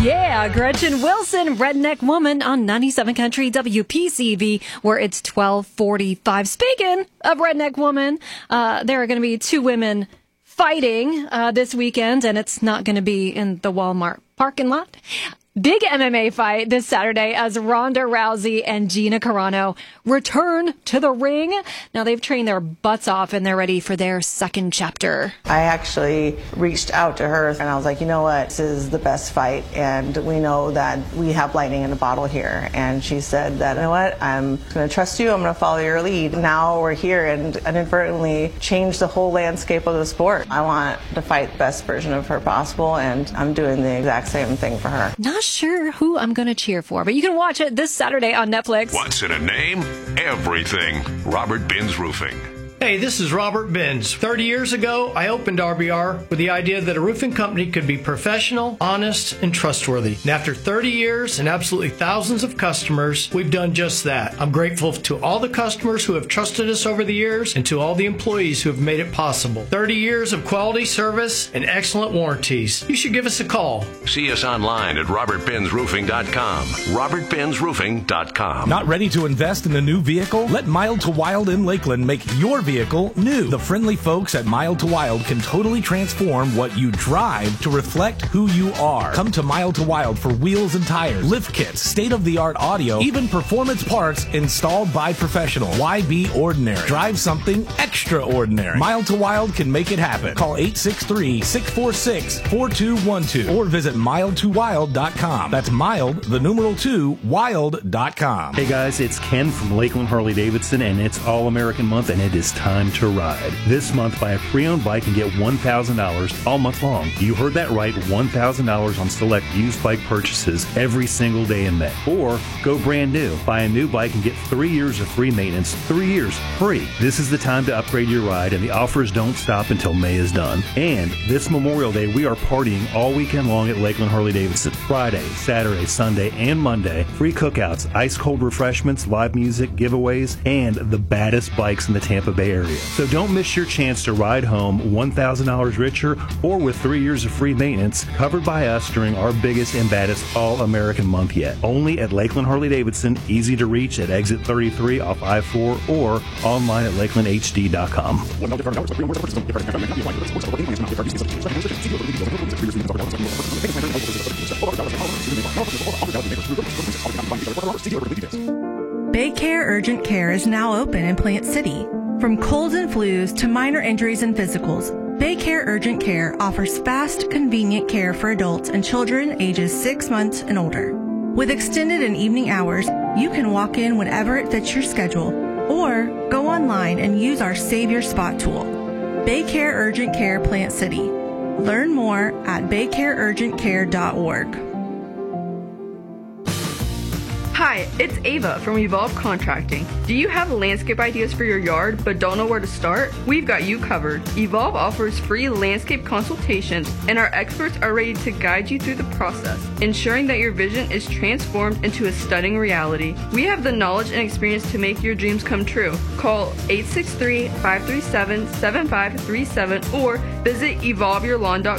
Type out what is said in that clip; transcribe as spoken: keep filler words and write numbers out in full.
Yeah, Gretchen Wilson, Redneck Woman on ninety-seven Country W P C V, where it's twelve forty-five. Speaking of Redneck Woman, uh, there are going to be two women fighting uh, this weekend, and it's not going to be in the Walmart parking lot. Big M M A fight this Saturday as Ronda Rousey and Gina Carano return to the ring. Now, they've trained their butts off and they're ready for their second chapter. I actually reached out to her and I was like, you know what, this is the best fight and we know that we have lightning in a bottle here. And she said that, you know what, I'm going to trust you, I'm going to follow your lead. Now we're here and inadvertently changed the whole landscape of the sport. I want to fight the best version of her possible and I'm doing the exact same thing for her. Not sure who I'm going to cheer for, but you can watch it this Saturday on Netflix. What's in a name? Everything. Robert Benz Roofing. Hey, this is Robert Benz. thirty years ago, I opened R B R with the idea that a roofing company could be professional, honest, and trustworthy. And after thirty years and absolutely thousands of customers, we've done just that. I'm grateful to all the customers who have trusted us over the years and to all the employees who have made it possible. thirty years of quality service and excellent warranties. You should give us a call. See us online at robert benz roofing dot com. robert benz roofing dot com. Not ready to invest in a new vehicle? Let Mild to Wild in Lakeland make your vehicle new. The friendly folks at Mild to Wild can totally transform what you drive to reflect who you are. Come to Mild to Wild for wheels and tires, lift kits, state-of-the-art audio, even performance parts installed by professional. Why be ordinary? Drive something extraordinary. Mild to Wild can make it happen. Call eight six three, six four six, four two one two or visit mild to wild dot com. That's mild, the numeral two, wild dot com. Hey guys, it's Ken from Lakeland Harley-Davidson, and it's All-American Month, and it is time to ride. This month, buy a pre-owned bike and get one thousand dollars all month long. You heard that right, one thousand dollars on select used bike purchases every single day in May. Or go brand new. Buy a new bike and get three years of free maintenance. Three years free. This is the time to upgrade your ride, and the offers don't stop until May is done. And this Memorial Day, we are partying all weekend long at Lakeland Harley-Davidson. Friday, Saturday, Sunday, and Monday. Free cookouts, ice-cold refreshments, live music, giveaways, and the baddest bikes in the Tampa Bay area. So don't miss your chance to ride home one thousand dollars richer or with three years of free maintenance covered by us during our biggest and baddest All-American Month yet. Only at Lakeland Harley-Davidson, easy to reach at exit thirty-three off I four or online at lakeland h d dot com. Baycare Urgent Care is now open in Plant City. From colds and flus to minor injuries and physicals, Baycare Urgent Care offers fast, convenient care for adults and children ages six months and older. With extended and evening hours, you can walk in whenever it fits your schedule or go online and use our Save Your Spot tool. Baycare Urgent Care Plant City. Learn more at baycare urgent care dot org. Hi, it's Ava from Evolve Contracting. Do you have landscape ideas for your yard but don't know where to start? We've got you covered. Evolve offers free landscape consultations, and our experts are ready to guide you through the process, ensuring that your vision is transformed into a stunning reality. We have the knowledge and experience to make your dreams come true. Call eight six three, five three seven, seven five three seven or visit evolve your lawn dot